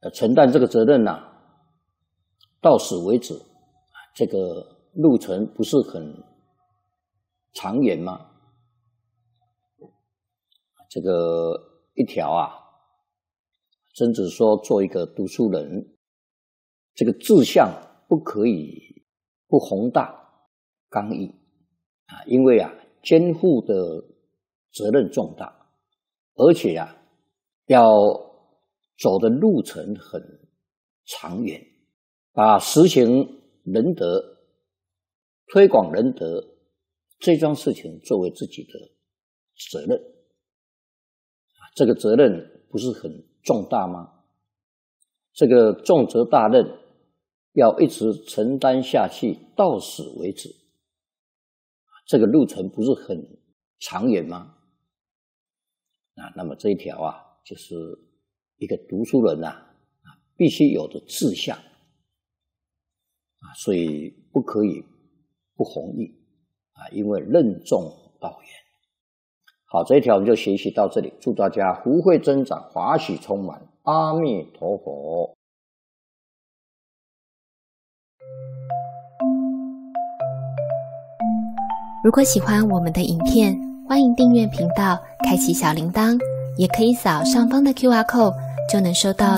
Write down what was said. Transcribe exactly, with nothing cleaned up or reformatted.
呃承担这个责任呐、啊，到死为止，这个路程不是很长远吗？这个一条啊，曾子说做一个读书人，这个志向不可以不宏大刚毅啊，因为啊肩负的责任重大，而且啊要走的路程很长远，把实行仁德、推广仁德这桩事情作为自己的责任，这个责任不是很重大吗？这个重责大任要一直承担下去，到死为止，这个路程不是很长远吗？啊，那么这一条啊，就是一个读书人呐、啊，必须有的志向啊，所以不可以不弘毅啊，因为任重道远。好，这一条我们就学习到这里，祝大家福慧增长，法喜充满，阿弥陀佛。 如果喜欢我们的影片，欢迎订阅频道，开启小铃铛，也可以扫上方的 Q R code，就能收到